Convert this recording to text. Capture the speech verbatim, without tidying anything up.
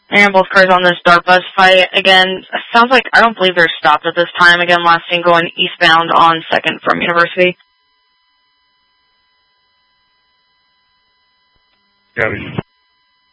And both cars on this Dart Bus fight. Again, it sounds like, I don't believe they're stopped at this time. Again, last seen going eastbound on second from University. Got it.